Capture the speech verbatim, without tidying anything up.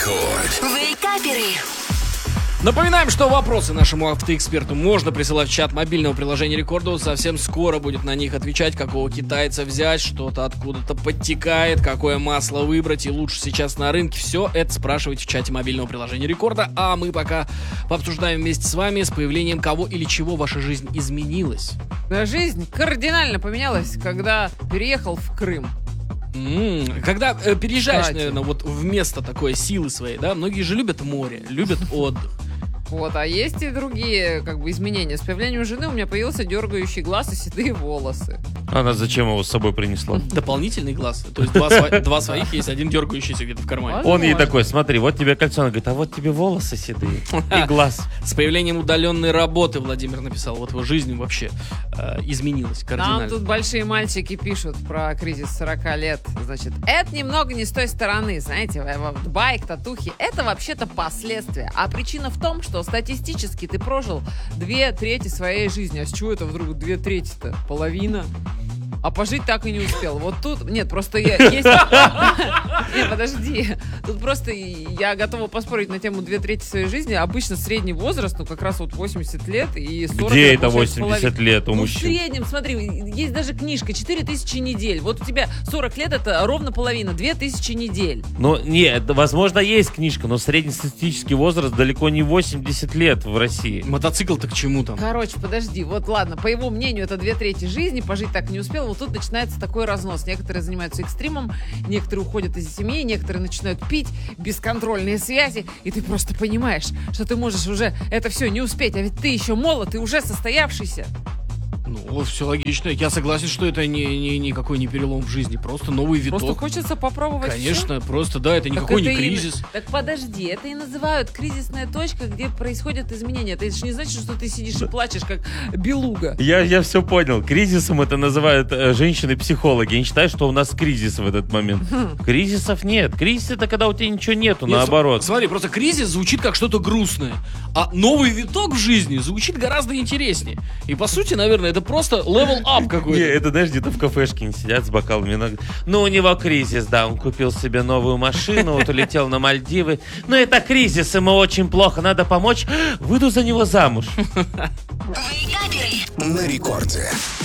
Рекорд. Вейкаперы. Напоминаем, что вопросы нашему автоэксперту можно присылать в чат мобильного приложения Рекорда. Совсем скоро будет на них отвечать, какого китайца взять, что-то откуда-то подтекает, какое масло выбрать и лучше сейчас на рынке. Все это спрашивайте в чате мобильного приложения Рекорда. А мы пока пообсуждаем вместе с вами, с появлением кого или чего ваша жизнь изменилась. Жизнь кардинально поменялась, когда переехал в Крым. М-м, когда э, переезжаешь, Кстати. наверное, вот в место такое силы своей, да, многие же любят море, любят отдых. Вот, а есть и другие, как бы, изменения. С появлением жены у меня появился дергающий глаз и седые волосы. Она зачем его с собой принесла? Дополнительный глаз. То есть два, сво- два своих есть, один дергающийся где-то в кармане. Возможно. Он ей такой: смотри, вот тебе кольцо. Она говорит: а вот тебе волосы седые и глаз. С появлением удаленной работы, Владимир написал, вот его жизнь вообще э, изменилась Нам кардинально. тут большие мальчики пишут про кризис сорока лет. Значит, это немного не с той стороны. Знаете, вот байк, татухи, это вообще-то последствия. А причина в том, что статистически ты прожил две трети своей жизни. А с чего это вдруг две трети-то? Половина? А пожить так и не успел. Вот тут... Нет, просто я... есть... Нет, подожди. Тут просто я готова поспорить на тему две трети своей жизни. Обычно средний возраст, ну, как раз вот восемьдесят лет и сорок. Где это получается восемьдесят половина. лет у Ну, в мужчин? среднем, смотри, есть даже книжка четыре тысячи недель. Вот у тебя сорок лет, это ровно половина, две тысячи недель. Ну, нет, возможно, есть книжка, но среднестатистический возраст далеко не восемьдесят лет в России. Мотоцикл-то к чему там? Короче, подожди, вот ладно, по его мнению, это две трети жизни, пожить так и не успел, вот тут начинается такой разнос. Некоторые занимаются экстримом, некоторые уходят из семьи, некоторые начинают пить, бесконтрольные связи, и ты просто понимаешь, что ты можешь уже это все не успеть, а ведь ты еще молод, ты уже состоявшийся. Ну, все логично. Я согласен, что это не, не, никакой не перелом в жизни, просто новый виток. Просто хочется попробовать всё. Конечно, просто, да, это Так никакой это не и- кризис. Так подожди, это и называют кризисная точка, где происходят изменения. Это же не значит, что ты сидишь и плачешь, как белуга. Я, я все понял. Кризисом это называют э, женщины-психологи. Они считают, что у нас кризис в этот момент. Кризисов нет. Кризис — это когда у тебя ничего нету, Нет, наоборот. с- Смотри, просто кризис звучит как что-то грустное, а новый виток в жизни звучит гораздо интереснее. И по сути, наверное, это просто level up Не, какой-то. это, знаешь, где-то в кафешке они сидят с бокалами вина. Ну, у него кризис, да, он купил себе новую машину, вот улетел на Мальдивы. Ну, это кризис, ему очень плохо, надо помочь. Выйду за него замуж. Вейкаперы. На рекорде.